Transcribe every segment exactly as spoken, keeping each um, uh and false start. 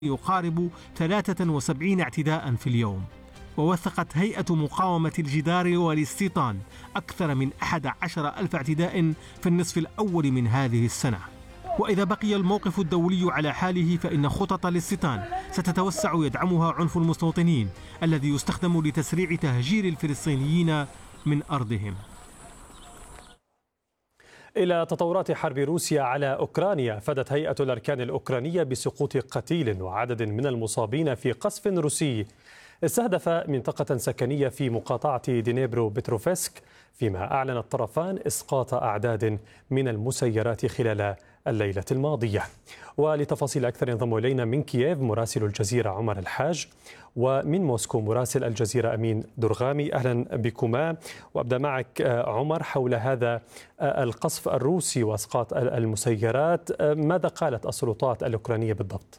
يقارب ثلاثة وسبعين اعتداء في اليوم. ووثقت هيئة مقاومة الجدار والاستيطان أكثر من أحد عشر ألف اعتداء في النصف الأول من هذه السنة. وإذا بقي الموقف الدولي على حاله فإن خطط الاستيطان ستتوسع يدعمها عنف المستوطنين الذي يستخدم لتسريع تهجير الفلسطينيين من أرضهم. إلى تطورات حرب روسيا على أوكرانيا، فادت هيئة الأركان الأوكرانية بسقوط قتيل وعدد من المصابين في قصف روسي استهدف منطقة سكنية في مقاطعة دينيبرو بتروفسك، فيما أعلن الطرفان إسقاط أعداد من المسيرات خلال الليلة الماضية. ولتفاصيل أكثر ينضم إلينا من كييف مراسل الجزيرة عمر الحاج، ومن موسكو مراسل الجزيرة أمين درغامي. أهلا بكما، وأبدأ معك عمر حول هذا القصف الروسي وإسقاط المسيرات. ماذا قالت السلطات الأوكرانية بالضبط؟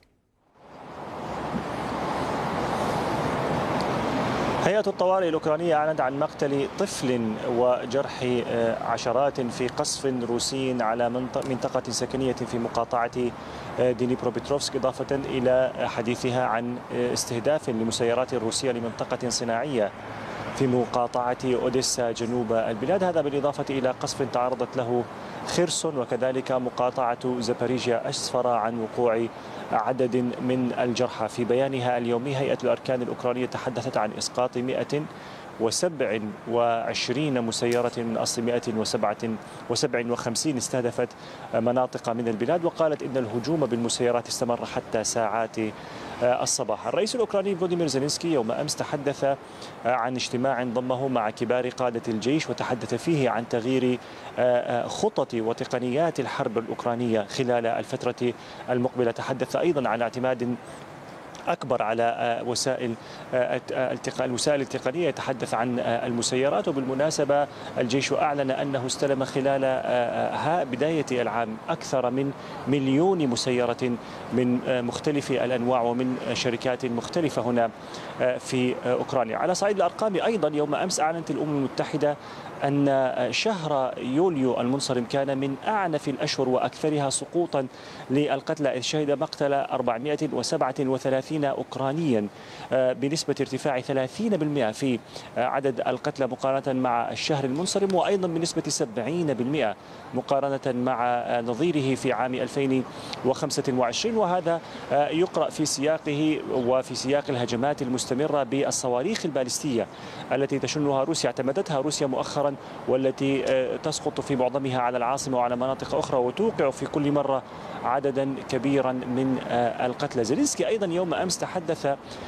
هيئة الطوارئ الأوكرانية أعلنت عن مقتل طفل وجرح عشرات في قصف روسي على منطقة سكنية في مقاطعة دينيبروبيتروفسك، إضافة إلى حديثها عن استهداف لمسيرات روسية لمنطقة صناعية في مقاطعة أوديسا جنوب البلاد، هذا بالإضافة إلى قصف تعرضت له خيرسون وكذلك مقاطعة زاباريجيا أسفر عن وقوع عدد من الجرحى. في بيانها اليومي هيئة الأركان الأوكرانية تحدثت عن إسقاط مئة وسبعة وعشرين مسيرة من أصل مئة وسبعة وخمسين استهدفت مناطق من البلاد، وقالت إن الهجوم بالمسيرات استمر حتى ساعات الصباح. الرئيس الأوكراني فلوديمير زيلينسكي يوم أمس تحدث عن اجتماع ضمه مع كبار قادة الجيش، وتحدث فيه عن تغيير خطط وتقنيات الحرب الأوكرانية خلال الفترة المقبلة. تحدث أيضا عن اعتماد أكبر على وسائل الوسائل التقنية، يتحدث عن المسيرات. وبالمناسبة الجيش أعلن أنه استلم خلال بداية العام أكثر من مليون مسيرة من مختلف الأنواع ومن شركات مختلفة هنا في أوكرانيا. على صعيد الأرقام أيضا يوم أمس أعلنت الأمم المتحدة أن شهر يوليو المنصرم كان من أعنف الأشهر وأكثرها سقوطا للقتلى، إذ شهد مقتل أربعمئة وسبعة وثلاثين أوكرانيا بنسبة ارتفاع ثلاثين بالمئة في عدد القتلى مقارنة مع الشهر المنصرم، وأيضا بنسبة سبعين بالمئة مقارنة مع نظيره في عام ألفين وخمسة وعشرين. وهذا يقرأ في سياقه وفي سياق الهجمات المستمرة بالصواريخ البالستية التي تشنها روسيا، اعتمدتها روسيا مؤخرا، والتي تسقط في معظمها على العاصمة وعلى مناطق أخرى، وتوقع في كل مرة عددا كبيرا من القتلى. زيلينسكي أيضا يوم أمس تحدث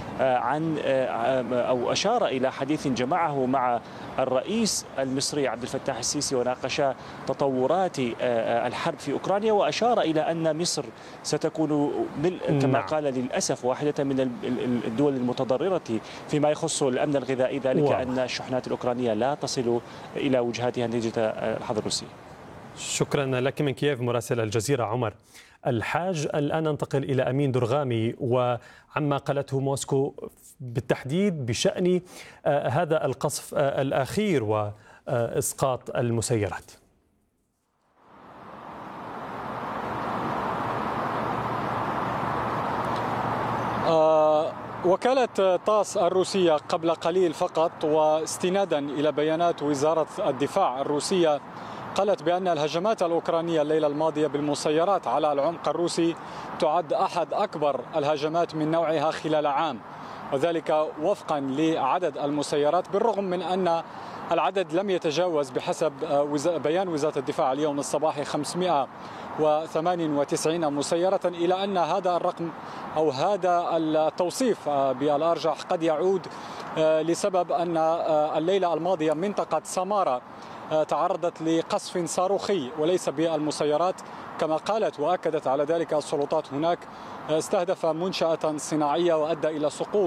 عن أو أشار إلى حديث جمعه مع الرئيس المصري عبد الفتاح السيسي، وناقشا تطورات الحرب في أوكرانيا، وأشار إلى أن مصر ستكون كما قال للأسف واحدة من الدول المتضررة فيما يخص الأمن الغذائي، ذلك أن الشحنات الأوكرانية لا تصل إلى وجهاتها نتيجة الحرب الروسي. شكرا لك من كييف مراسل الجزيرة عمر الحاج. الآن ننتقل إلى أمين درغامي وعما قالته موسكو بالتحديد بشأن هذا القصف الأخير وإسقاط المسيرات. آه وكالة طاس الروسية قبل قليل فقط، واستنادا إلى بيانات وزارة الدفاع الروسية، قالت بأن الهجمات الأوكرانية الليلة الماضية بالمسيرات على العمق الروسي تعد أحد أكبر الهجمات من نوعها خلال عام، وذلك وفقا لعدد المسيرات، بالرغم من أن العدد لم يتجاوز بحسب بيان وزارة الدفاع اليوم الصباحي خمسمئة وثمانية وتسعين مسيرة، إلى أن هذا الرقم أو هذا التوصيف بالأرجح قد يعود لسبب أن الليلة الماضية منطقة سامارا تعرضت لقصف صاروخي وليس بالمسيرات كما قالت وأكدت على ذلك السلطات هناك. استهدف منشأة صناعية وأدى إلى سقوط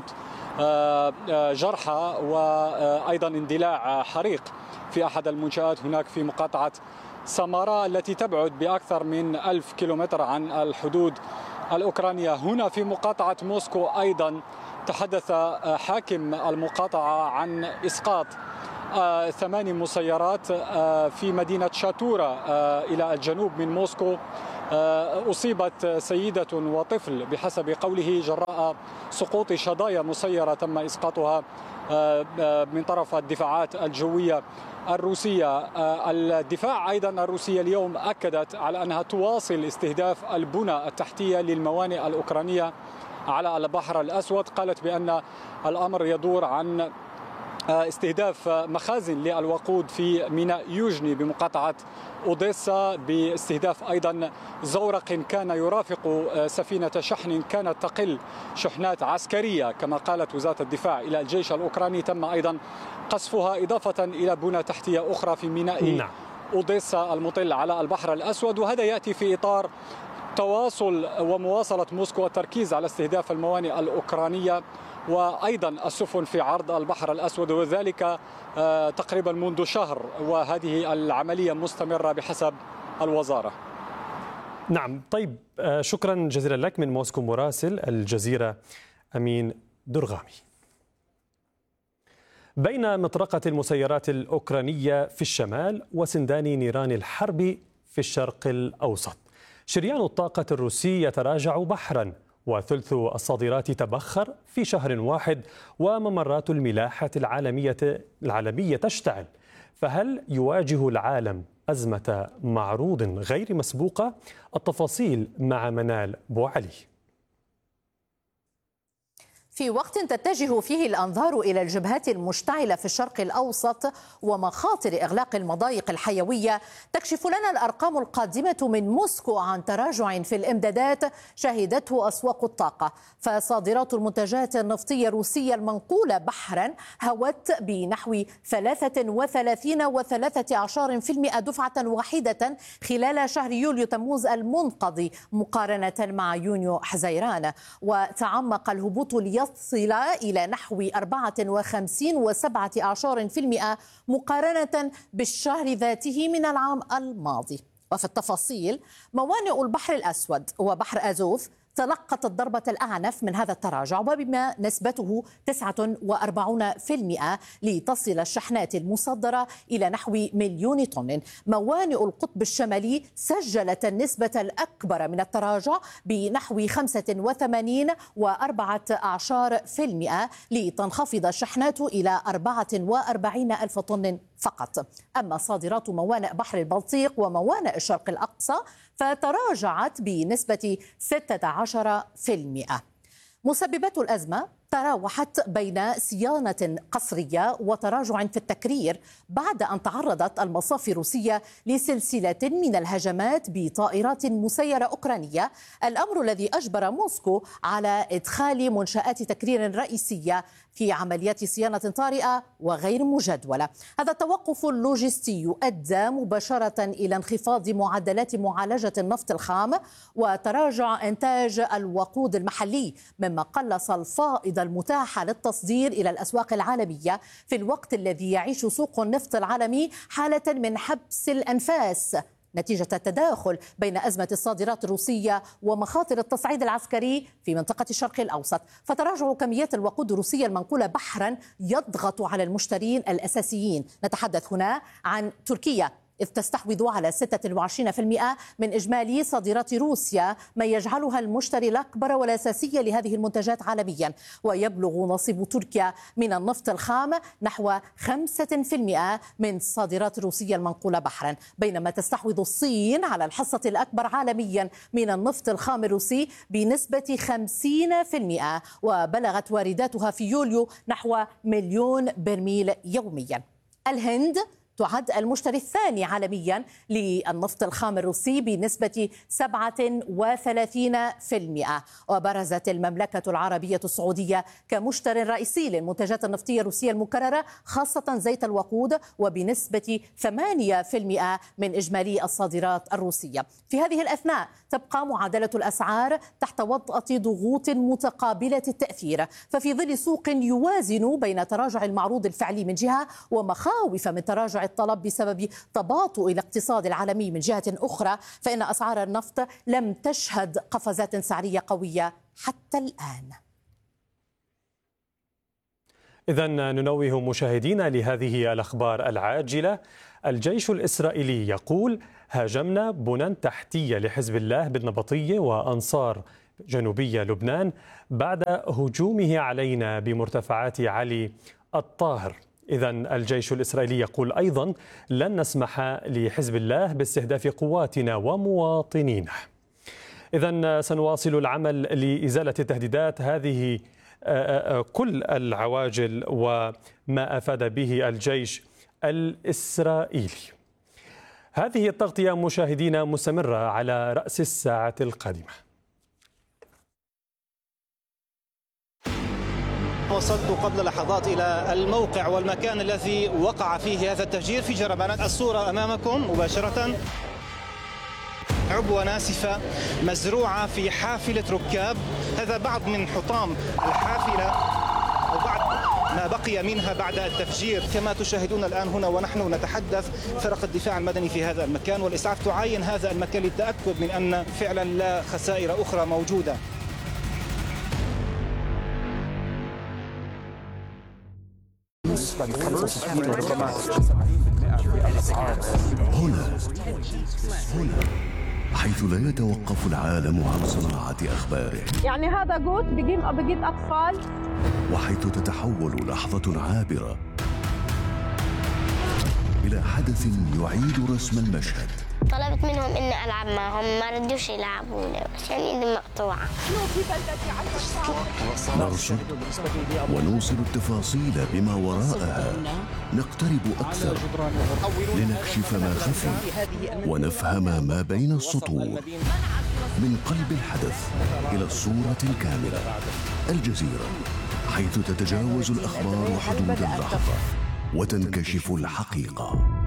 جرحى وأيضا اندلاع حريق في أحد المنشآت هناك في مقاطعة سامارا التي تبعد بأكثر من ألف كيلومتر عن الحدود الأوكرانية. هنا في مقاطعة موسكو أيضا تحدث حاكم المقاطعة عن إسقاط آه ثماني مسيرات آه في مدينة شاتورا آه إلى الجنوب من موسكو، أصيبت سيدة وطفل بحسب قوله جراء سقوط شظايا مسيرة تم إسقاطها من طرف الدفاعات الجوية الروسية. الدفاع أيضا الروسية اليوم أكدت على أنها تواصل استهداف البنى التحتية للموانئ الأوكرانية على البحر الأسود. قالت بأن الأمر يدور عن استهداف مخازن للوقود في ميناء يوجني بمقاطعة أوديسا، باستهداف أيضا زورق كان يرافق سفينة شحن كانت تقل شحنات عسكرية كما قالت وزارة الدفاع إلى الجيش الأوكراني. تم أيضا قصفها إضافة إلى بنى تحتية أخرى في ميناء نعم. أوديسا المطل على البحر الأسود. وهذا يأتي في إطار تواصل ومواصلة موسكو التركيز على استهداف الموانئ الأوكرانية وأيضا السفن في عرض البحر الأسود، وذلك تقريبا منذ شهر، وهذه العملية مستمرة بحسب الوزارة. نعم، طيب، شكرا جزيلا لك من موسكو مراسل الجزيرة أمين درغامي. بين مطرقة المسيرات الأوكرانية في الشمال وسندان نيران الحرب في الشرق الأوسط، شريان الطاقة الروسي يتراجع بحرا، وثلث الصادرات تبخر في شهر واحد، وممرات الملاحة العالمية العالمية تشتعل. فهل يواجه العالم أزمة معروض غير مسبوقة؟ التفاصيل مع منال بوعلي. في وقت تتجه فيه الأنظار إلى الجبهات المشتعلة في الشرق الأوسط ومخاطر إغلاق المضايق الحيوية، تكشف لنا الأرقام القادمة من موسكو عن تراجع في الإمدادات شهدته أسواق الطاقة. فصادرات المنتجات النفطية الروسية المنقولة بحرا هوت بنحو ثلاثة وثلاثين وثلاثة عشر بالمئة دفعة واحدة خلال شهر يوليو تموز المنقضي مقارنة مع يونيو حزيران، وتعمق الهبوط ليصل إلى نحو أربعة وخمسين وسبعة عشر بالمئة مقارنة بالشهر ذاته من العام الماضي. وفي التفاصيل، موانئ البحر الأسود وبحر أزوف تلقت الضربة الأعنف من هذا التراجع، وبما نسبته تسعة وأربعين بالمئة لتصل الشحنات المصدرة إلى نحو مليون طن. موانئ القطب الشمالي سجلت النسبة الأكبر من التراجع بنحو خمسة وثمانين وأربعة عشر بالمئة لتنخفض الشحنات إلى أربعة وأربعين ألف طن فقط. أما صادرات موانئ بحر البلطيق وموانئ الشرق الأقصى فتراجعت بنسبة ستة عشر بالمئة. مسببات الأزمة تراوحت بين صيانة قسرية وتراجع في التكرير بعد أن تعرضت المصافي الروسية لسلسلة من الهجمات بطائرات مسيرة أوكرانية، الأمر الذي أجبر موسكو على إدخال منشآت تكرير رئيسية في عمليات صيانة طارئة وغير مجدولة. هذا التوقف اللوجستي أدى مباشرة إلى انخفاض معدلات معالجة النفط الخام وتراجع إنتاج الوقود المحلي، مما قلص الفائض المتاحة للتصدير إلى الأسواق العالمية في الوقت الذي يعيش سوق النفط العالمي حالة من حبس الأنفاس نتيجة التداخل بين أزمة الصادرات الروسية ومخاطر التصعيد العسكري في منطقة الشرق الأوسط. فتراجع كميات الوقود الروسية المنقولة بحرا يضغط على المشترين الأساسيين. نتحدث هنا عن تركيا، إذ تستحوذ على ستة وعشرين بالمئة من إجمالي صادرات روسيا، ما يجعلها المشتري الأكبر والأساسي لهذه المنتجات عالميا. ويبلغ نصيب تركيا من النفط الخام نحو خمسة بالمئة من صادرات روسيا المنقولة بحرا، بينما تستحوذ الصين على الحصة الأكبر عالميا من النفط الخام الروسي بنسبة خمسين بالمئة، وبلغت وارداتها في يوليو نحو مليون برميل يوميا. الهند تعد المشتري الثاني عالميا للنفط الخام الروسي بنسبة سبعة وثلاثين بالمئة، وبرزت المملكة العربية السعودية كمشتر رئيسي للمنتجات النفطية الروسية المكررة خاصة زيت الوقود وبنسبة ثمانية بالمئة من إجمالي الصادرات الروسية. في هذه الأثناء تبقى معادلة الأسعار تحت وطأة ضغوط متقابلة التأثير، ففي ظل سوق يوازن بين تراجع المعروض الفعلي من جهة ومخاوف من تراجع الطلب بسبب تباطؤ الاقتصاد العالمي من جهة أخرى، فإن أسعار النفط لم تشهد قفزات سعرية قوية حتى الآن. إذن ننوه مشاهدينا لهذه الأخبار العاجلة. الجيش الإسرائيلي يقول: هاجمنا بنى تحتية لحزب الله بالنبطية وأنصار جنوبية لبنان بعد هجومه علينا بمرتفعات علي الطاهر. إذن الجيش الإسرائيلي يقول أيضا: لن نسمح لحزب الله باستهداف قواتنا ومواطنينا. إذن سنواصل العمل لإزالة التهديدات. هذه كل العواجل وما أفاد به الجيش الإسرائيلي. هذه التغطية مشاهدينا مستمرة على رأس الساعة القادمة. وصلت قبل لحظات إلى الموقع والمكان الذي وقع فيه هذا التفجير في جربانات. الصورة أمامكم مباشرة، عبوة ناسفة مزروعة في حافلة ركاب. هذا بعض من حطام الحافلة أو بعض ما بقي منها بعد التفجير. كما تشاهدون الآن هنا ونحن نتحدث، فرق الدفاع المدني في هذا المكان والإسعاف تعاين هذا المكان للتأكد من أن فعلا لا خسائر أخرى موجودة. هنا هنا حيث لا يتوقف العالم عن صناعة أخباره، يعني هذا جوت بجيب بجيب أطفال، وحيث تتحول لحظة عابرة إلى حدث يعيد رسم المشهد. طلبت منهم إني ألعب معهم، ما ردوش يلعبوني عشان إيدي مقطوعة. نرصد ونوصل التفاصيل بما وراءها، نقترب أكثر لنكشف ما خفي ونفهم ما بين السطور. من قلب الحدث إلى الصورة الكاملة. الجزيرة، حيث تتجاوز الأخبار حدود اللحظة وتنكشف الحقيقة.